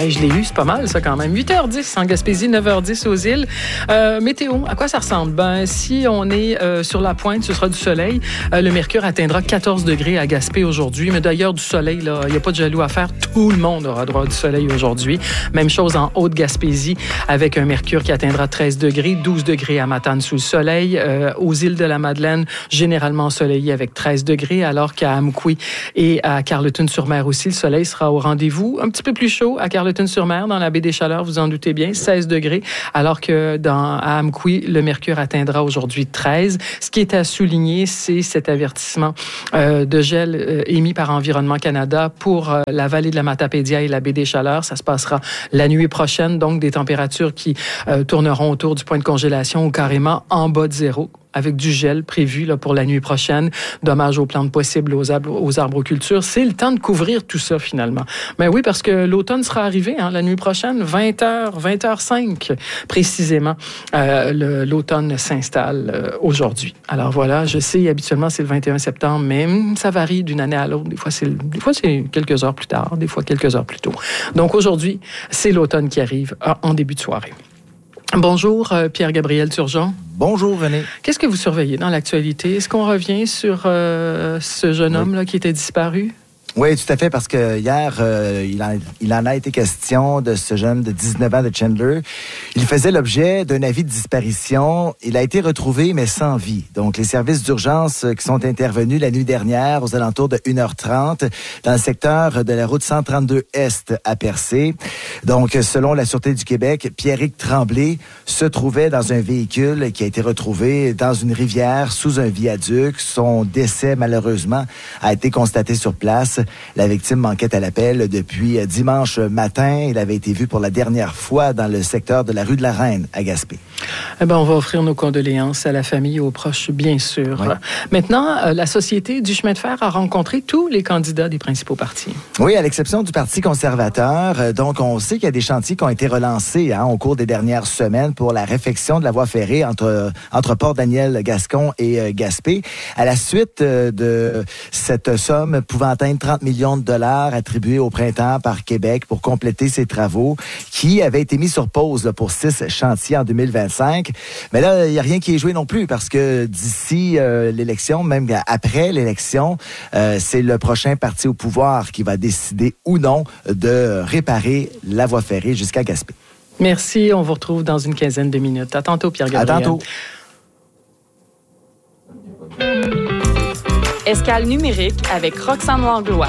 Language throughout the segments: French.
Hey, je l'ai eu, c'est pas mal ça quand même. 8h10 en Gaspésie, 9h10 aux îles. Météo, à quoi ça ressemble? Ben, si on est sur la pointe, ce sera du soleil. Le mercure atteindra 14 degrés à Gaspé aujourd'hui. Mais d'ailleurs, du soleil, là, il n'y a pas de jaloux à faire. Tout le monde aura droit du soleil aujourd'hui. Même chose en Haute-Gaspésie avec un mercure qui atteindra 13 degrés, 12 degrés à Matane sous le soleil. Aux îles de la Madeleine, généralement ensoleillé avec 13 degrés, alors qu'à Amqui et à Carleton-sur-Mer aussi, le soleil sera au rendez-vous. Un petit peu plus chaud à Carleton-sur-Mer, dans la baie des Chaleurs, vous en doutez bien, 16 degrés, alors que à Amqui, le mercure atteindra aujourd'hui 13. Ce qui est à souligner, c'est cet avertissement de gel émis par Environnement Canada pour la vallée de la Matapédia et la baie des Chaleurs. Ça se passera la nuit prochaine, donc des températures qui tourneront autour du point de congélation ou carrément en bas de zéro, avec du gel prévu là, pour la nuit prochaine. Dommages aux plantes possibles, aux arbrocultures. C'est le temps de couvrir tout ça, finalement. Mais oui, parce que l'automne sera arrivé la nuit prochaine, 20h05 précisément. L'automne s'installe aujourd'hui. Alors voilà, je sais, habituellement, c'est le 21 septembre, mais ça varie d'une année à l'autre. Des fois, c'est quelques heures plus tard, des fois quelques heures plus tôt. Donc aujourd'hui, c'est l'automne qui arrive en début de soirée. Bonjour, Pierre-Gabriel Turgeon. Bonjour, René. Qu'est-ce que vous surveillez dans l'actualité? Est-ce qu'on revient sur ce jeune homme là, qui était disparu? Oui, tout à fait, parce que hier, il en a été question de ce jeune de 19 ans de Chandler. Il faisait l'objet d'un avis de disparition. Il a été retrouvé, mais sans vie. Donc, les services d'urgence qui sont intervenus la nuit dernière, aux alentours de 1h30, dans le secteur de la route 132 Est à Percé. Donc, selon la Sûreté du Québec, Pierrick Tremblay se trouvait dans un véhicule qui a été retrouvé dans une rivière sous un viaduc. Son décès, malheureusement, a été constaté sur place. La victime manquait à l'appel depuis dimanche matin. Il avait été vu pour la dernière fois dans le secteur de la rue de la Reine à Gaspé. Eh bien, on va offrir nos condoléances à la famille et aux proches, bien sûr. Oui. Maintenant, la Société du chemin de fer a rencontré tous les candidats des principaux partis. Oui, à l'exception du Parti conservateur. Donc, on sait qu'il y a des chantiers qui ont été relancés au cours des dernières semaines pour la réfection de la voie ferrée entre Port-Daniel-Gascon et Gaspé. À la suite de cette somme pouvant atteindre 30 millions de dollars attribués au printemps par Québec pour compléter ces travaux qui avaient été mis sur pause pour 6 chantiers en 2025. Mais là, il n'y a rien qui est joué non plus parce que d'ici l'élection, même après l'élection, c'est le prochain parti au pouvoir qui va décider ou non de réparer la voie ferrée jusqu'à Gaspé. Merci. On vous retrouve dans une quinzaine de minutes. À tantôt, Pierre-Gabriel. À tantôt. Escale numérique avec Roxane Langlois.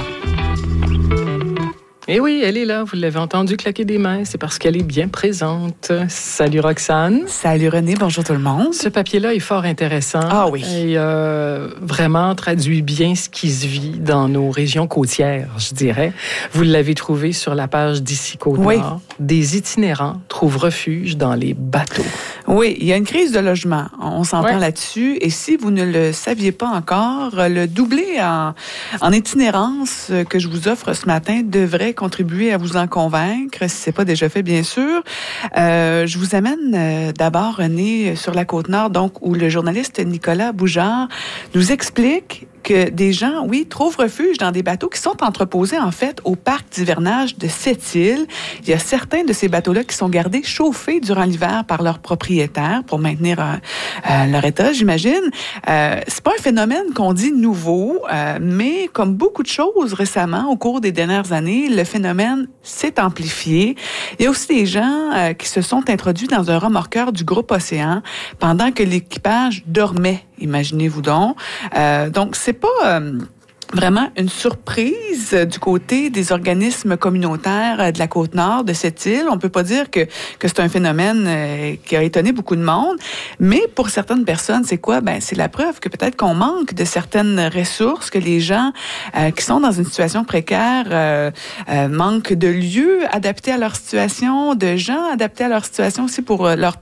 Eh oui, elle est là. Vous l'avez entendu claquer des mains. C'est parce qu'elle est bien présente. Salut Roxane. Salut René. Bonjour tout le monde. Ce papier-là est fort intéressant. Ah oui. Et vraiment traduit bien ce qui se vit dans nos régions côtières, je dirais. Vous l'avez trouvé sur la page d'ici Côte-Nord. Oui. Des itinérants trouvent refuge dans les bateaux. Oui, il y a une crise de logement. On s'entend là-dessus. Et si vous ne le saviez pas encore, le doublé en itinérance que je vous offre ce matin devrait contribuer à vous en convaincre, si c'est pas déjà fait, bien sûr. Je vous amène d'abord, René, sur la Côte-Nord, donc où le journaliste Nicolas Boujard nous explique que des gens, oui, trouvent refuge dans des bateaux qui sont entreposés, en fait, au parc d'hivernage de Sept-Îles. Il y a certains de ces bateaux-là qui sont gardés chauffés durant l'hiver par leurs propriétaires pour maintenir leur état, j'imagine. C'est pas un phénomène qu'on dit nouveau, mais comme beaucoup de choses récemment, au cours des dernières années, le phénomène s'est amplifié. Il y a aussi des gens qui se sont introduits dans un remorqueur du groupe Océan pendant que l'équipage dormait. Imaginez-vous donc. Donc, c'est pas vraiment une surprise du côté des organismes communautaires de la Côte-Nord, de cette île. On peut pas dire que c'est un phénomène qui a étonné beaucoup de monde, mais pour certaines personnes, c'est quoi? Ben, c'est la preuve que peut-être qu'on manque de certaines ressources, que les gens qui sont dans une situation précaire manquent de lieux adaptés à leur situation, de gens adaptés à leur situation aussi pour leur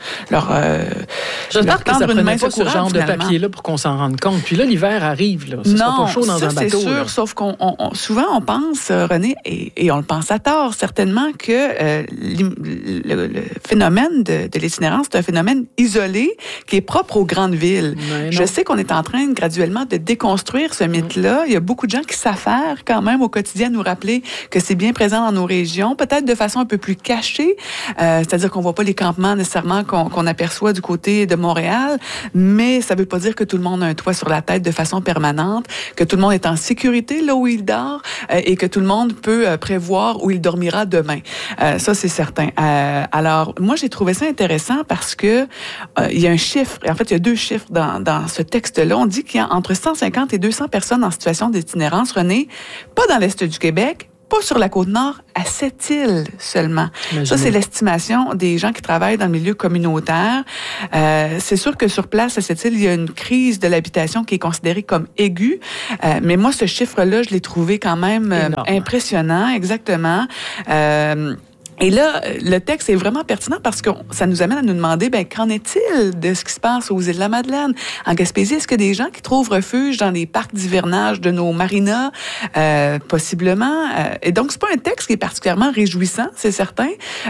J'espère que ça prenait pas ce genre de papier-là pour qu'on s'en rende compte. Puis là, l'hiver arrive, là. Ça, ce sera pas chaud dans un bateau. Non, ça, c'est sûr, là. Sauf souvent, on pense, René, et on le pense à tort, certainement, que le phénomène de l'itinérance, c'est un phénomène isolé qui est propre aux grandes villes. Je sais qu'on est en train graduellement de déconstruire ce mythe-là. Il y a beaucoup de gens qui s'affairent quand même au quotidien à nous rappeler que c'est bien présent dans nos régions, peut-être de façon un peu plus cachée, c'est-à-dire qu'on voit pas les campements nécessairement qu'on aperçoit du côté de Montréal, mais ça veut pas dire que tout le monde a un toit sur la tête de façon permanente, que tout le monde est en sécurité là où il dort et que tout le monde peut prévoir où il dormira demain. Ça, c'est certain. Alors, moi, j'ai trouvé ça intéressant parce que il y a un chiffre, en fait, il y a 2 chiffres dans ce texte-là. On dit qu'il y a entre 150 et 200 personnes en situation d'itinérance, René, pas dans l'Est du Québec, pas sur la Côte-Nord, à Sept-Îles seulement. Imaginez. Ça, c'est l'estimation des gens qui travaillent dans le milieu communautaire. C'est sûr que sur place, à Sept-Îles, il y a une crise de l'habitation qui est considérée comme aiguë. Mais moi, ce chiffre-là, je l'ai trouvé quand même impressionnant, exactement. Et là, le texte est vraiment pertinent parce que ça nous amène à nous demander, qu'en est-il de ce qui se passe aux îles de la Madeleine? En Gaspésie, est-ce qu'il y a des gens qui trouvent refuge dans les parcs d'hivernage de nos marinas? Possiblement. Et donc, c'est pas un texte qui est particulièrement réjouissant, c'est certain.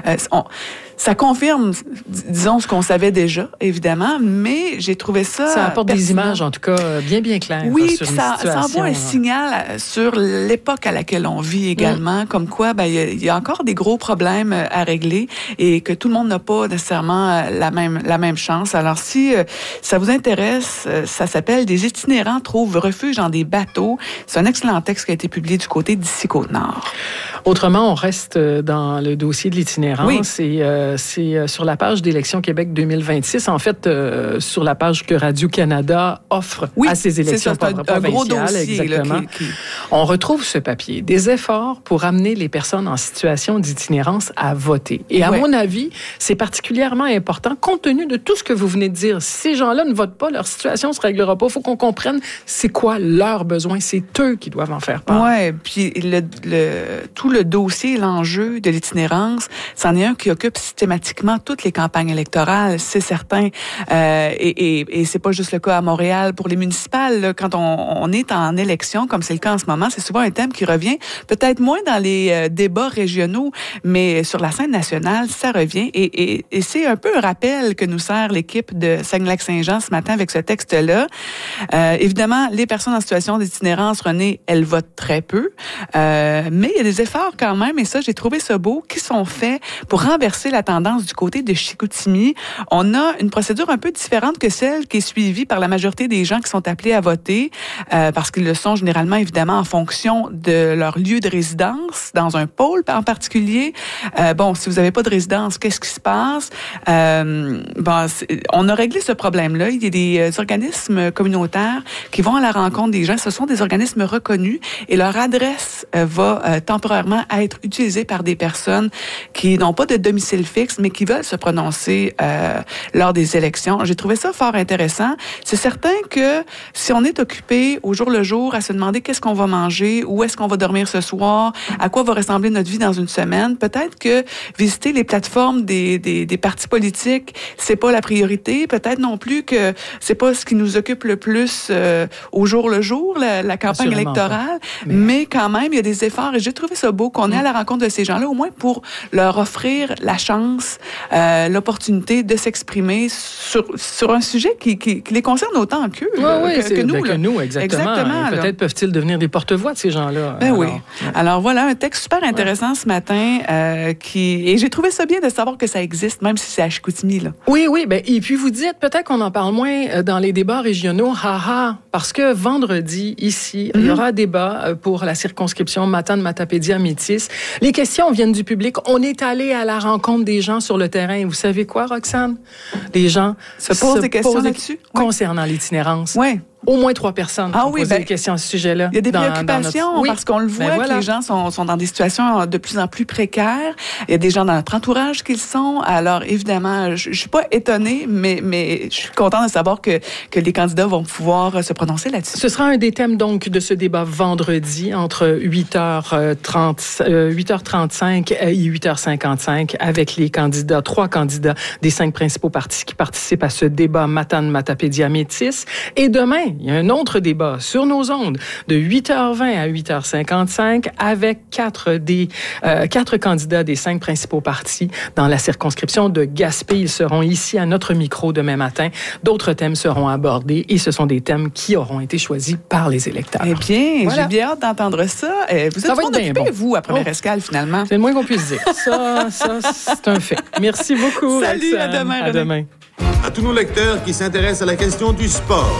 Ça confirme, disons, ce qu'on savait déjà, évidemment, mais j'ai trouvé ça... Ça apporte pertinent. des images, en tout cas, bien claires. Oui, sur ça envoie un signal sur l'époque à laquelle on vit également, comme quoi il y a encore des gros problèmes à régler et que tout le monde n'a pas nécessairement la même chance. Alors, si ça vous intéresse, ça s'appelle « Des itinérants trouvent refuge dans des bateaux ». C'est un excellent texte qui a été publié du côté d'ici Côte-Nord. Autrement, on reste dans le dossier de l'itinérance oui. et c'est sur la page d'Élections Québec 2026, en fait, sur la page que Radio-Canada offre à ces élections provinciales. Un gros dossier, exactement. On retrouve ce papier, des efforts pour amener les personnes en situation d'itinérance à voter. Et à mon avis, c'est particulièrement important, compte tenu de tout ce que vous venez de dire. Si ces gens-là ne votent pas, leur situation ne se réglera pas. Il faut qu'on comprenne c'est quoi leurs besoins. C'est eux qui doivent en faire part. Oui, puis tout le dossier, l'enjeu de l'itinérance, c'en est un qui occupe systématiquement toutes les campagnes électorales, c'est certain. Et c'est pas juste le cas à Montréal. Pour les municipales, là, quand on est en élection, comme c'est le cas en ce moment, c'est souvent un thème qui revient, peut-être moins dans les débats régionaux, mais sur la scène nationale, ça revient. Et c'est un peu un rappel que nous sert l'équipe de Saguenay-Lac-Saint-Jean ce matin avec ce texte-là. Évidemment, les personnes en situation d'itinérance, René, elles votent très peu, mais il y a des efforts quand même, et ça, j'ai trouvé ça beau, qui sont faits pour renverser la tendance du côté de Chicoutimi. On a une procédure un peu différente que celle qui est suivie par la majorité des gens qui sont appelés à voter, parce qu'ils le sont généralement, évidemment, en fonction de leur lieu de résidence, dans un pôle en particulier. Si vous n'avez pas de résidence, qu'est-ce qui se passe? On a réglé ce problème-là. Il y a des organismes communautaires qui vont à la rencontre des gens. Ce sont des organismes reconnus et leur adresse va temporairement être utilisée par des personnes qui n'ont pas de domicile fixe, mais qui veulent se prononcer lors des élections. J'ai trouvé ça fort intéressant. C'est certain que si on est occupé au jour le jour à se demander qu'est-ce qu'on va manger, où est-ce qu'on va dormir ce soir, à quoi va ressembler notre vie dans une semaine, peut-être que visiter les plateformes des partis politiques, c'est pas la priorité. Peut-être non plus que c'est pas ce qui nous occupe le plus au jour le jour, la campagne électorale. Mais quand même, il y a des efforts et j'ai trouvé ça beau qu'on ait à la rencontre de ces gens-là, au moins pour leur offrir la chance, l'opportunité de s'exprimer sur un sujet qui les concerne autant qu'eux que nous. Que nous, exactement. Peut-être peuvent-ils devenir des porte-voix de ces gens-là. Oui. Alors voilà, un texte super intéressant ce matin et j'ai trouvé ça bien de savoir que ça existe, même si c'est à Chicoutimi. Là. Oui. Et puis vous dites, peut-être qu'on en parle moins dans les débats régionaux, parce que vendredi, ici, il y aura un débat pour la circonscription Matane-Matapédia-Métis. Les questions viennent du public. On est allé à la rencontre des gens sur le terrain. Et vous savez quoi, Roxane? Les gens se posent des questions là-dessus concernant l'itinérance. Oui. Au moins 3 personnes ont posé des questions à ce sujet-là. Il y a des préoccupations parce qu'on le voit que les gens sont dans des situations de plus en plus précaires. Il y a des gens dans notre entourage qui le sont. Alors, évidemment, je suis pas étonnée, mais je suis contente de savoir que les candidats vont pouvoir se prononcer là-dessus. Ce sera un des thèmes, donc, de ce débat vendredi entre 8h35 et 8h55 avec les candidats, 3 candidats des 5 principaux partis qui participent à ce débat Matane-Matapédia-Métis. Et demain, il y a un autre débat sur nos ondes de 8h20 à 8h55 avec quatre candidats des 5 principaux partis dans la circonscription de Gaspé. Ils seront ici à notre micro demain matin. D'autres thèmes seront abordés et ce sont des thèmes qui auront été choisis par les électeurs. Eh bien, voilà. J'ai bien hâte d'entendre ça. Vous êtes bien occupé, vous, à Première Escale, finalement. C'est le moins qu'on puisse dire. Ça, c'est un fait. Merci beaucoup. Salut, Roxane. à demain. À demain. À tous nos lecteurs qui s'intéressent à la question du sport.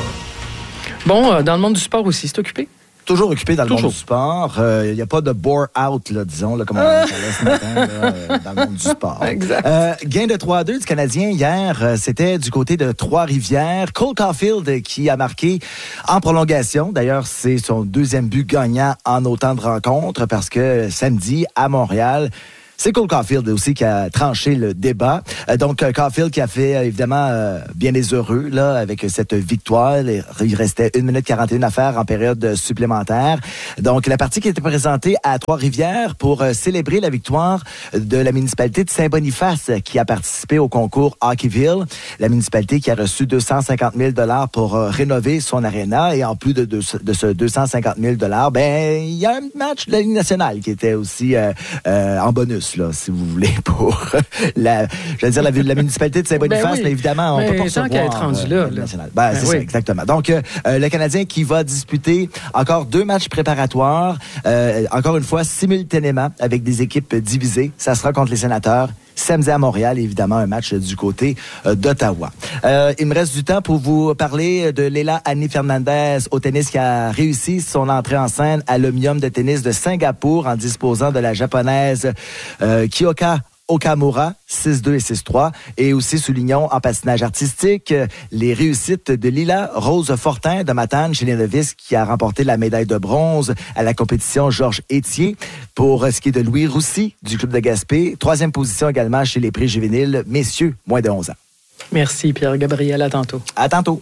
Bon, dans le monde du sport aussi, c'est occupé? Toujours occupé dans le monde du sport. Il n'y a pas de bore out, là, disons, là, comme on parlait ce matin, là, dans le monde du sport. Exact. Gain de 3-2 du Canadien hier, c'était du côté de Trois-Rivières. Cole Caulfield qui a marqué en prolongation. D'ailleurs, c'est son 2e but gagnant en autant de rencontres parce que samedi, à Montréal, c'est Cole Caulfield aussi qui a tranché le débat. Donc, Caulfield qui a fait, évidemment, bien les heureux, là, avec cette victoire. Il restait 1 minute 41 à faire en période supplémentaire. Donc, la partie qui était présentée à Trois-Rivières pour célébrer la victoire de la municipalité de Saint-Boniface qui a participé au concours Hockeyville. La municipalité qui a reçu 250 000 $ pour rénover son aréna. Et en plus de ce 250 000 $, ben, il y a un match de la Ligue nationale qui était aussi en bonus. Là, si vous voulez, pour la municipalité de Saint-Boniface, ben oui. Mais évidemment, on peut pas recevoir qu'à être rendu là. C'est ça, exactement. Donc, le Canadien qui va disputer encore 2 matchs préparatoires, encore une fois, simultanément, avec des équipes divisées. Ça sera contre les Sénateurs. Samedi à Montréal, évidemment, un match du côté d'Ottawa. Il me reste du temps pour vous parler de Leila Annie Fernandez au tennis qui a réussi son entrée en scène à l'Omnium de tennis de Singapour en disposant de la japonaise Kyoka Okamura, 6-2 et 6-3. Et aussi, soulignons en patinage artistique les réussites de Lila Rose Fortin de Matane chez les novices qui a remporté la médaille de bronze à la compétition Georges Étier. Pour ce qui est de Louis Roussy du club de Gaspé, 3e position également chez les prix juvéniles, messieurs, moins de 11 ans. Merci Pierre-Gabriel, à tantôt. À tantôt.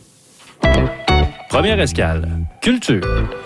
Première escale, culture.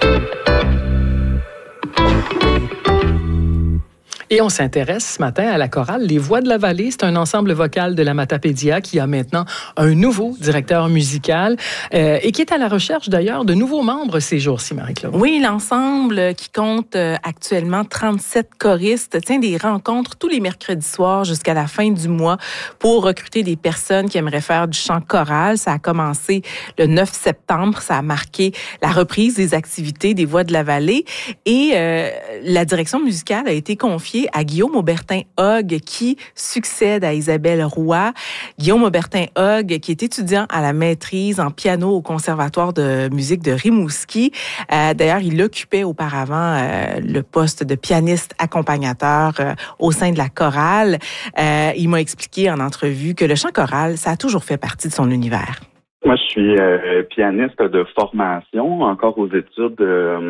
Et on s'intéresse ce matin à la chorale Les Voix de la Vallée. C'est un ensemble vocal de la Matapédia qui a maintenant un nouveau directeur musical et qui est à la recherche d'ailleurs de nouveaux membres ces jours-ci, Marie-Claude. Oui, l'ensemble qui compte actuellement 37 choristes tient des rencontres tous les mercredis soirs jusqu'à la fin du mois pour recruter des personnes qui aimeraient faire du chant choral. Ça a commencé le 9 septembre. Ça a marqué la reprise des activités des Voix de la Vallée et la direction musicale a été confiée à Guillaume Aubertin-Hogg qui succède à Isabelle Roy. Guillaume Aubertin-Hogg qui est étudiant à la maîtrise en piano au Conservatoire de musique de Rimouski. D'ailleurs, il occupait auparavant le poste de pianiste accompagnateur au sein de la chorale. Il m'a expliqué en entrevue que le chant choral, ça a toujours fait partie de son univers. Moi, je suis pianiste de formation, encore aux études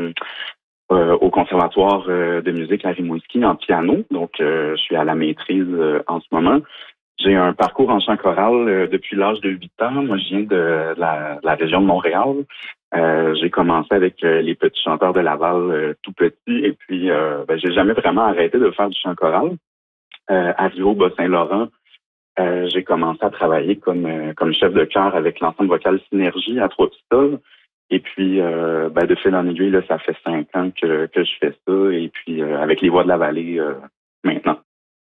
au Conservatoire de musique à Rimouski en piano. Donc, je suis à la maîtrise en ce moment. J'ai un parcours en chant choral depuis l'âge de 8 ans. Moi, je viens de la région de Montréal. J'ai commencé avec les petits chanteurs de Laval tout petit et puis j'ai jamais vraiment arrêté de faire du chant choral. Arrivé au Bas-Saint-Laurent, j'ai commencé à travailler comme chef de chœur avec l'ensemble vocal Synergie à Trois-Pistoles. Et puis, de fil en aiguille, là, ça fait 5 ans que je fais ça. Et puis, avec les Voix de la Vallée, maintenant.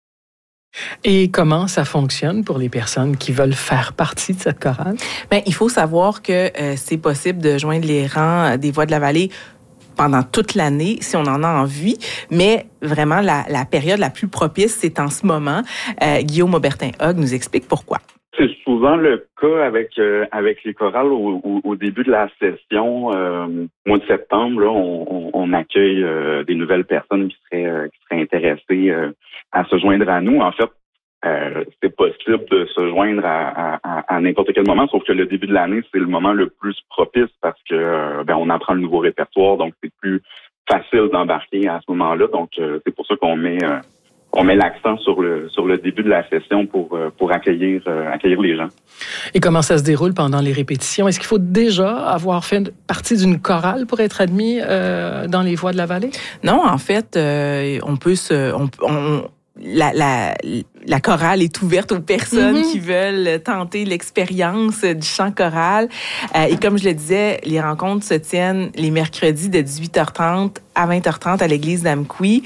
Et comment ça fonctionne pour les personnes qui veulent faire partie de cette chorale? Bien, il faut savoir que c'est possible de joindre les rangs des Voix de la Vallée pendant toute l'année, si on en a envie, mais vraiment, la période la plus propice, c'est en ce moment. Guillaume Aubertin-Hogg nous explique pourquoi. C'est souvent le cas avec les chorales au début de la session, mois de septembre. Là, on accueille des nouvelles personnes qui seraient intéressées à se joindre à nous. En fait, c'est possible de se joindre à n'importe quel moment, sauf que le début de l'année, c'est le moment le plus propice parce que on apprend le nouveau répertoire, donc c'est plus facile d'embarquer à ce moment-là. Donc c'est pour ça qu'on met l'accent sur le début de la session pour accueillir les gens. Et comment ça se déroule pendant les répétitions? Est-ce qu'il faut déjà avoir fait partie d'une chorale pour être admis dans les Voix de la Vallée? Non, en fait, la chorale est ouverte aux personnes qui veulent tenter l'expérience du chant choral. Et comme je le disais, les rencontres se tiennent les mercredis de 18h30 à 20h30 à l'église d'Amqui.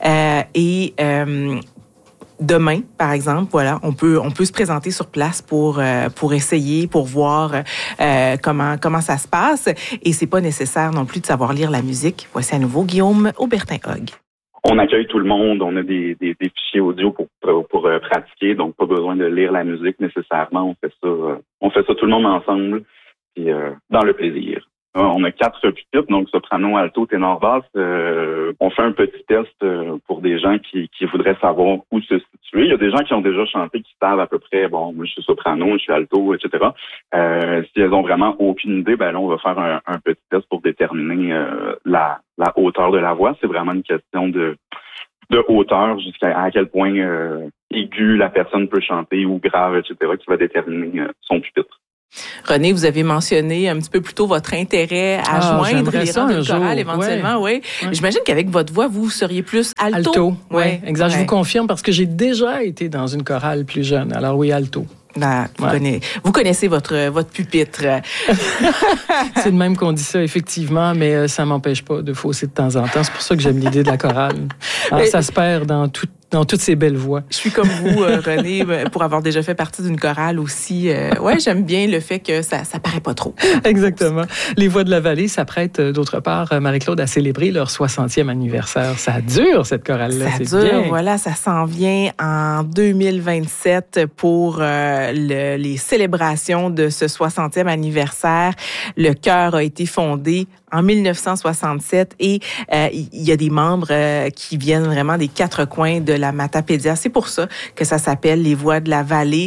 Demain, par exemple, voilà, on peut se présenter sur place pour essayer, pour voir comment ça se passe. Et c'est pas nécessaire non plus de savoir lire la musique. Voici à nouveau Guillaume Aubertin-Hogg. On accueille tout le monde. On a des fichiers audio pour pratiquer, donc pas besoin de lire la musique nécessairement. On fait ça tout le monde ensemble, puis dans le plaisir. On a 4 pupitres, donc soprano, alto, ténor, basse. On fait un petit test pour des gens qui voudraient savoir où se situer. Il y a des gens qui ont déjà chanté, qui savent à peu près, bon, moi je suis soprano, je suis alto, etc. Si elles ont vraiment aucune idée, ben là, on va faire un petit test pour déterminer la hauteur de la voix. C'est vraiment une question de hauteur, jusqu'à quel point aigu la personne peut chanter ou grave, etc., qui va déterminer son pupitre. René, vous avez mentionné un petit peu plus tôt votre intérêt à joindre les rangs d'une chorale éventuellement, oui. J'imagine qu'avec votre voix, vous seriez plus alto. Alto, oui, exact. Je vous confirme parce que j'ai déjà été dans une chorale plus jeune. Alors oui, alto. Vous connaissez votre pupitre. C'est de même qu'on dit ça, effectivement, mais ça m'empêche pas de fausser de temps en temps. C'est pour ça que j'aime l'idée de la chorale. Alors, ça se perd dans toutes ces belles voix. Je suis comme vous, René, pour avoir déjà fait partie d'une chorale aussi. J'aime bien le fait que ça paraît pas trop. Exactement. Les Voix de la Vallée s'apprêtent, d'autre part, Marie-Claude, à célébrer leur 60e anniversaire. Ça dure, cette chorale-là. Ça dure, voilà, ça s'en vient en 2027 pour les célébrations de ce 60e anniversaire. Le chœur a été fondé en 1967 et il y a des membres qui viennent vraiment des 4 coins de la Matapédia. C'est pour ça que ça s'appelle les Voix de la Vallée.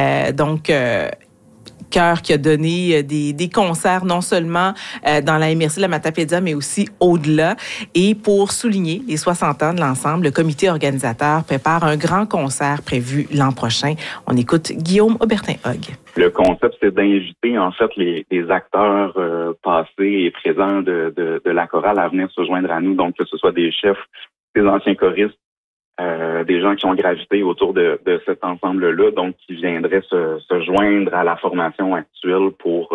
Chœur qui a donné des concerts non seulement dans la MRC de la Matapédia, mais aussi au-delà. Et pour souligner les 60 ans de l'ensemble, le comité organisateur prépare un grand concert prévu l'an prochain. On écoute Guillaume Aubertin-Hogg. Le concept, c'est d'inviter en fait les acteurs passés et présents de la chorale à venir se joindre à nous. Donc, que ce soit des chefs, des anciens choristes, des gens qui ont gravité autour de cet ensemble-là, donc qui viendraient se joindre à la formation actuelle pour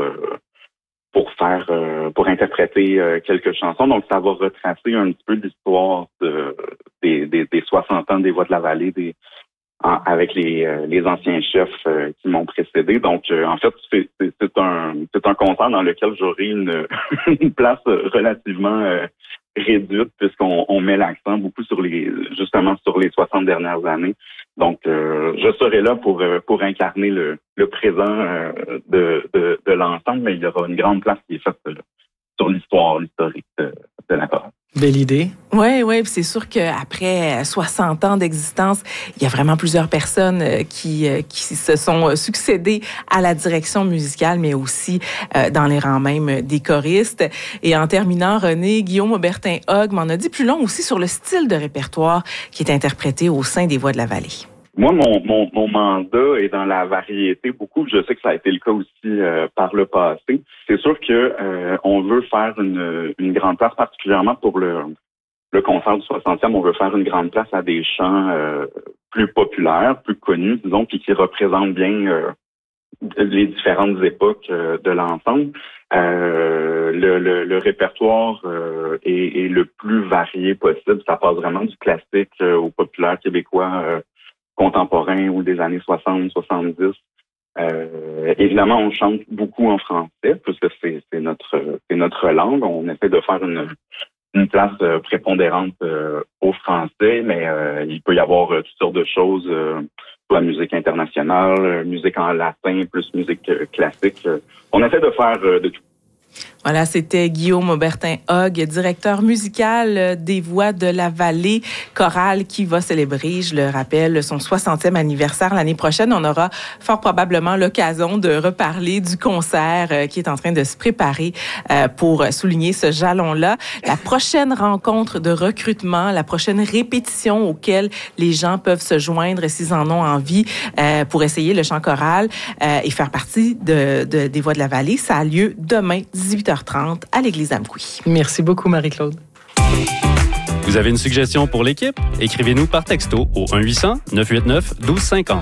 interpréter quelques chansons. Donc, ça va retracer un petit peu l'histoire des 60 ans des Voix de la Vallée, avec les anciens chefs qui m'ont précédé. Donc, en fait, c'est un concert dans lequel j'aurai une place relativement réduite, puisqu'on met l'accent beaucoup justement sur les 60 dernières années. Donc, je serai là pour incarner le présent de l'ensemble, mais il y aura une grande place qui est faite sur l'historique de la chorale. Belle idée. Oui, c'est sûr qu'après 60 ans d'existence, il y a vraiment plusieurs personnes qui se sont succédées à la direction musicale, mais aussi dans les rangs même des choristes. Et en terminant, René, Guillaume Aubertin-Hogg m'en a dit plus long aussi sur le style de répertoire qui est interprété au sein des Voix de la Vallée. Moi, mon mandat est dans la variété beaucoup. Je sais que ça a été le cas aussi par le passé. C'est sûr que on veut faire une grande place, particulièrement pour le concert du 60e. On veut faire une grande place à des chants plus populaires, plus connus, disons, puis qui représentent bien les différentes époques de l'ensemble. Le répertoire est le plus varié possible. Ça passe vraiment du classique au populaire québécois contemporain ou des années 60, 70. Évidemment, on chante beaucoup en français, puisque c'est notre langue. On essaie de faire une place prépondérante au français, mais il peut y avoir toutes sortes de choses, soit musique internationale, musique en latin, plus musique classique. On essaie de faire de tout. Voilà, c'était Guillaume Aubertin-Hogg, directeur musical des Voix de la Vallée, chorale qui va célébrer, je le rappelle, son 60e anniversaire l'année prochaine. On aura fort probablement l'occasion de reparler du concert qui est en train de se préparer pour souligner ce jalon-là. La prochaine rencontre de recrutement, la prochaine répétition auquel les gens peuvent se joindre s'ils en ont envie pour essayer le chant choral et faire partie des Voix de la Vallée, ça a lieu demain, 18h30 à l'église d'Amqui. Merci beaucoup, Marie-Claude. Vous avez une suggestion pour l'équipe? Écrivez-nous par texto au 1-800-989-1250.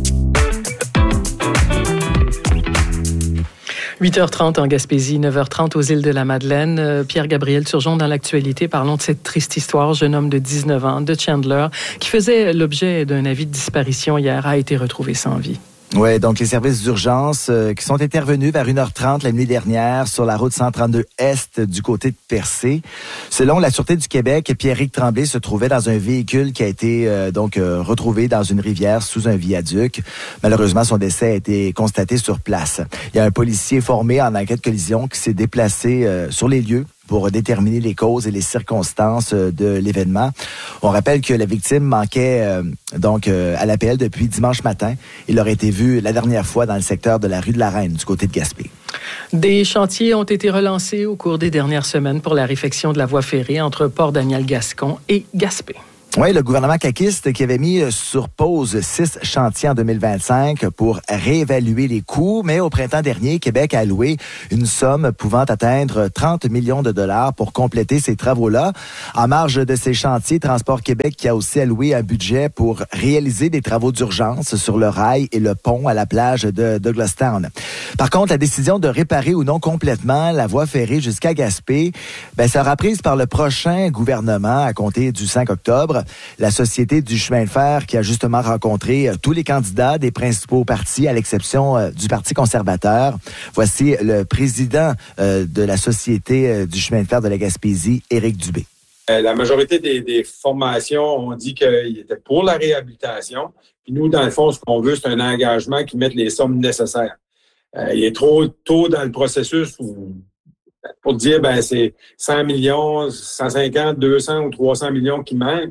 8h30 en Gaspésie, 9h30 aux îles de la Madeleine. Pierre-Gabriel Turgeon dans l'actualité. Parlons de cette triste histoire. Jeune homme de 19 ans, de Chandler, qui faisait l'objet d'un avis de disparition hier, a été retrouvé sans vie. Oui, donc les services d'urgence qui sont intervenus vers 1h30 la nuit dernière sur la route 132 Est du côté de Percé. Selon la Sûreté du Québec, Pierre-Éric Tremblay se trouvait dans un véhicule qui a été retrouvé dans une rivière sous un viaduc. Malheureusement, son décès a été constaté sur place. Il y a un policier formé en enquête collision qui s'est déplacé sur les lieux pour déterminer les causes et les circonstances de l'événement. On rappelle que la victime manquait à l'APL depuis dimanche matin. Il aurait été vu la dernière fois dans le secteur de la rue de la Reine, du côté de Gaspé. Des chantiers ont été relancés au cours des dernières semaines pour la réfection de la voie ferrée entre Port-Daniel-Gascon et Gaspé. Oui, le gouvernement caquiste qui avait mis sur pause 6 chantiers en 2025 pour réévaluer les coûts, mais au printemps dernier, Québec a alloué une somme pouvant atteindre 30 millions de dollars pour compléter ces travaux-là. En marge de ces chantiers, Transport Québec qui a aussi alloué un budget pour réaliser des travaux d'urgence sur le rail et le pont à la plage de Douglastown. Par contre, la décision de réparer ou non complètement la voie ferrée jusqu'à Gaspé, sera prise par le prochain gouvernement à compter du 5 octobre. La Société du chemin de fer qui a justement rencontré tous les candidats des principaux partis, à l'exception du Parti conservateur. Voici le président de la Société du chemin de fer de la Gaspésie, Éric Dubé. La majorité des formations ont dit qu'ils étaient pour la réhabilitation. Puis nous, dans le fond, ce qu'on veut, c'est un engagement qui mette les sommes nécessaires. Il est trop tôt dans le processus pour dire c'est 100 millions, 150, 200 ou 300 millions qui manquent.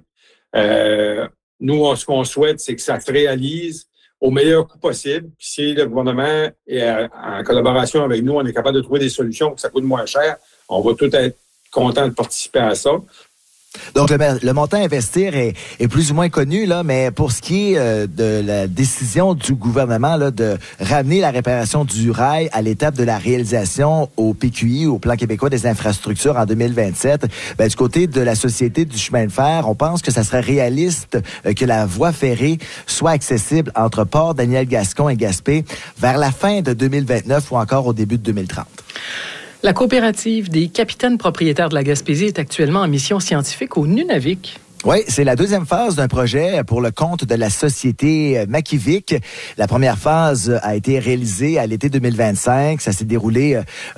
Nous, ce qu'on souhaite, c'est que ça se réalise au meilleur coût possible. Puis si le gouvernement est en collaboration avec nous, on est capable de trouver des solutions que ça coûte moins cher, on va tous être contents de participer à ça. Donc, le montant à investir est plus ou moins connu, là, mais pour ce qui est de la décision du gouvernement là, de ramener la réparation du rail à l'étape de la réalisation au PQI, au Plan québécois des infrastructures en 2027, du côté de la Société du chemin de fer, on pense que ça serait réaliste que la voie ferrée soit accessible entre Port-Daniel-Gascon et Gaspé vers la fin de 2029 ou encore au début de 2030. La coopérative des capitaines propriétaires de la Gaspésie est actuellement en mission scientifique au Nunavik. Oui, c'est la deuxième phase d'un projet pour le compte de la société Makivik. La première phase a été réalisée à l'été 2025. Ça s'est déroulé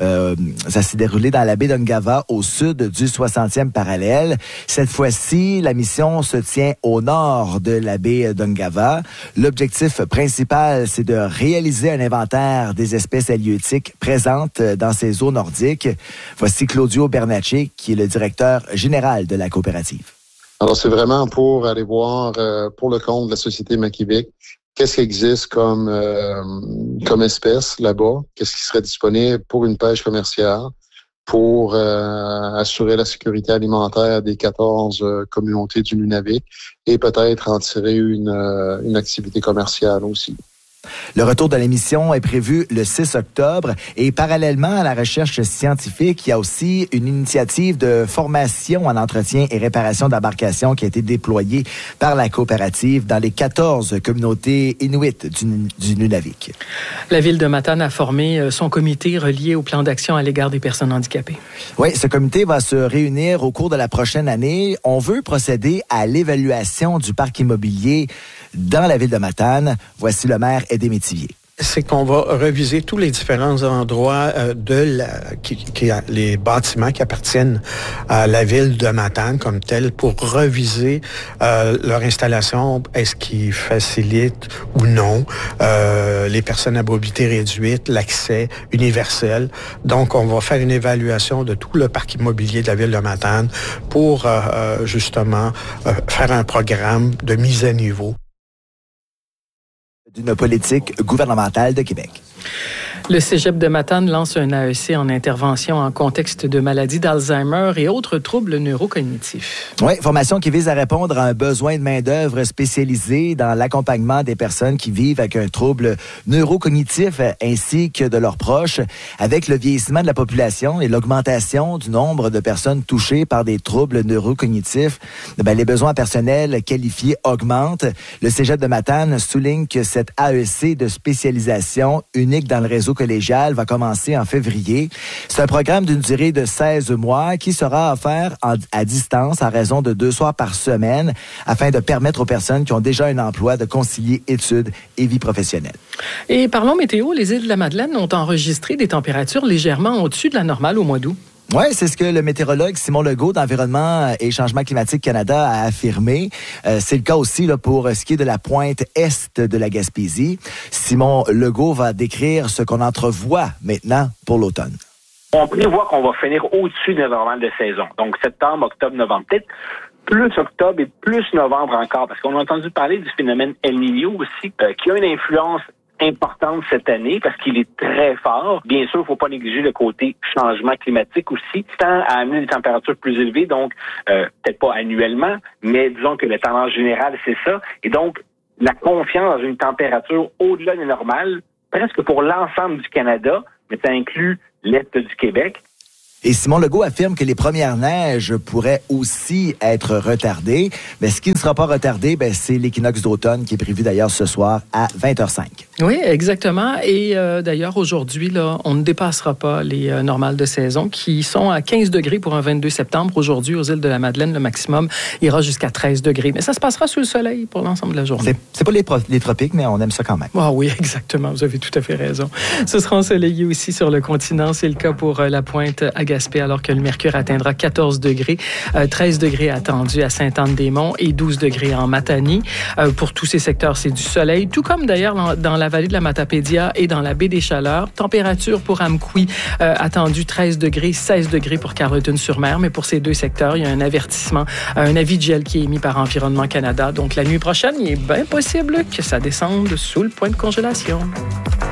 dans la baie d'Ungava, au sud du 60e parallèle. Cette fois-ci, la mission se tient au nord de la baie d'Ungava. L'objectif principal, c'est de réaliser un inventaire des espèces halieutiques présentes dans ces eaux nordiques. Voici Claudio Bernacci, qui est le directeur général de la coopérative. Alors, c'est vraiment pour aller voir, pour le compte de la Société Makivik, qu'est-ce qui existe comme espèce là-bas, qu'est-ce qui serait disponible pour une pêche commerciale, pour assurer la sécurité alimentaire des 14 communautés du Nunavik et peut-être en tirer une activité commerciale aussi. Le retour de l'émission est prévu le 6 octobre et parallèlement à la recherche scientifique, il y a aussi une initiative de formation en entretien et réparation d'embarcations qui a été déployée par la coopérative dans les 14 communautés inuites du Nunavik. La ville de Matane a formé son comité relié au plan d'action à l'égard des personnes handicapées. Oui, ce comité va se réunir au cours de la prochaine année. On veut procéder à l'évaluation du parc immobilier dans la ville de Matane. Voici le maire Aidé Métivier. C'est qu'on va reviser tous les différents endroits les bâtiments qui appartiennent à la ville de Matane comme tel pour reviser leur installation. Est-ce qu'ils facilitent ou non les personnes à mobilité réduite, l'accès universel. Donc, on va faire une évaluation de tout le parc immobilier de la ville de Matane pour justement faire un programme de mise à niveau d'une politique gouvernementale de Québec. Le Cégep de Matane lance un AEC en intervention en contexte de maladie d'Alzheimer et autres troubles neurocognitifs. Oui, formation qui vise à répondre à un besoin de main-d'œuvre spécialisée dans l'accompagnement des personnes qui vivent avec un trouble neurocognitif ainsi que de leurs proches. Avec le vieillissement de la population et l'augmentation du nombre de personnes touchées par des troubles neurocognitifs, les besoins personnels qualifiés augmentent. Le Cégep de Matane souligne que cette AEC de spécialisation unique dans le réseau collégial va commencer en février. C'est un programme d'une durée de 16 mois qui sera offert à distance à raison de 2 soirs par semaine afin de permettre aux personnes qui ont déjà un emploi de concilier études et vie professionnelle. Et parlons météo, les îles de la Madeleine ont enregistré des températures légèrement au-dessus de la normale au mois d'août. Oui, c'est ce que le météorologue Simon Legault d'Environnement et Changement climatique Canada a affirmé. C'est le cas aussi là, pour ce qui est de la pointe est de la Gaspésie. Simon Legault va décrire ce qu'on entrevoit maintenant pour l'automne. On prévoit qu'on va finir au-dessus de la normale de saison. Donc septembre, octobre, novembre, peut-être plus octobre et plus novembre encore, parce qu'on a entendu parler du phénomène El Niño aussi, qui a une influence importante cette année parce qu'il est très fort. Bien sûr, il ne faut pas négliger le côté changement climatique aussi, tend à amener des températures plus élevées, donc peut-être pas annuellement, mais disons que la tendance générale, c'est ça. Et donc, la confiance dans une température au-delà des normales, presque pour l'ensemble du Canada, mais ça inclut l'Est du Québec. Et Simon Legault affirme que les premières neiges pourraient aussi être retardées. Mais ce qui ne sera pas retardé, c'est l'équinoxe d'automne qui est prévu d'ailleurs ce soir à 20h05. Oui, exactement. Et d'ailleurs, aujourd'hui, là, on ne dépassera pas les normales de saison qui sont à 15 degrés pour un 22 septembre. Aujourd'hui, aux îles de la Madeleine, le maximum ira jusqu'à 13 degrés. Mais ça se passera sous le soleil pour l'ensemble de la journée. C'est pas les tropiques, mais on aime ça quand même. Ah oui, exactement. Vous avez tout à fait raison. Ce sera ensoleillé aussi sur le continent. C'est le cas pour la pointe à Gaspé, alors que le mercure atteindra 14 degrés. 13 degrés attendus à Sainte-Anne-des-Monts et 12 degrés en Matanie. Pour tous ces secteurs, c'est du soleil. Tout comme d'ailleurs dans la vallée de la Matapédia et dans la baie des Chaleurs. Température pour Amqui attendue 13 degrés, 16 degrés pour Carleton-sur-Mer. Mais pour ces deux secteurs, il y a un avertissement, un avis de gel qui est émis par Environnement Canada. Donc la nuit prochaine, il est bien possible que ça descende sous le point de congélation.